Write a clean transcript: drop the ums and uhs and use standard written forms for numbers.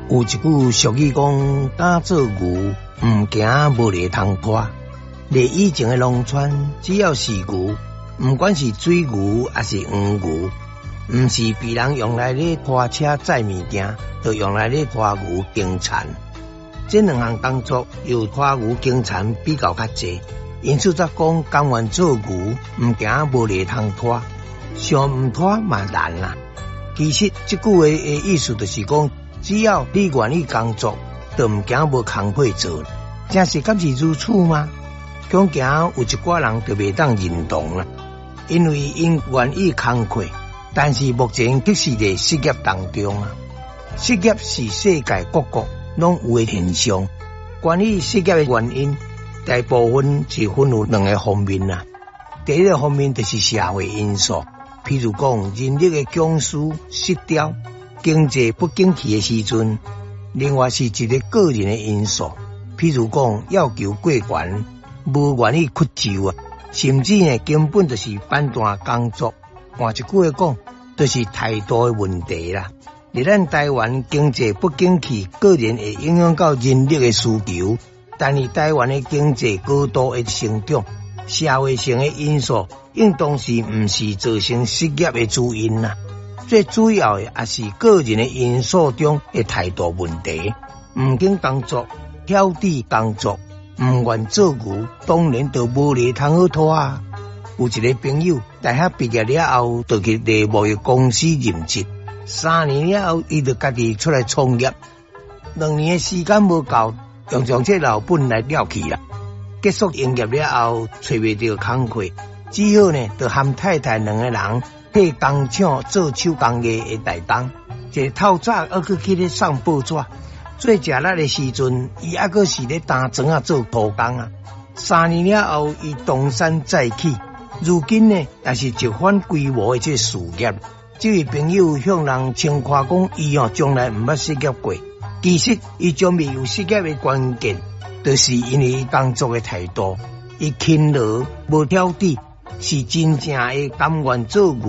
有一句俗语讲，敢做牛，毋惊无犁通拖。在以前的农村，只要是牛，毋管是水牛还是黄牛，毋是被人用来咧拖车载物件，就用来咧拖牛耕田。这两项工作由拖牛耕田比较较济，因此则讲甘愿做牛，毋惊无犁通拖。想毋拖嘛难啦。其实这句话的意思就是讲，只要你愿意工作，就毋惊无工课做。真是敢是如此吗？恐惊有一寡人就袂当认同啦，因为因愿意工课，但是目前却是在失业当中啊。失业是世界各国拢有的现象。关于失业的原因，大部分是分有两个方面啦。第一个方面就是社会因素，譬如讲人力的供需失调、经济不景气的时阵；另外是一个个人的因素，譬如讲要求过悬，无愿意屈就啊，甚至呢根本就是反弹工作。换一句话讲，就是态度的问题啦。在咱台湾经济不景气，个人会影响到人力的需求，但是台湾的经济高度的成长，社会性的因素应当是毋是造成失业的主因啦。最主要的也是个人的因素中的态度问题。毋肯工作，挑剔工作，毋愿做牛，当然就无犁通好拖啊。有一个朋友大学毕业了后，就去内贸易公司任职，3年了后，伊就家己出来创业。2年的时间无够，用将这老本来了去啦。结束营业了后，找袂到工课，只好呢，就和太太两个人替工厂做手工艺的代工。一透早还去咧送报纸，做食力的时阵，伊还阁是咧打砖啊做土工啊。3年了后，伊东山再起，如今呢，也是一番规模的这事业。这位朋友向人称夸讲，伊从来毋捌失业过。其实，伊从未有失业的关键，就是因为工作的态度，伊勤劳无挑剔，是真正的甘愿做牛。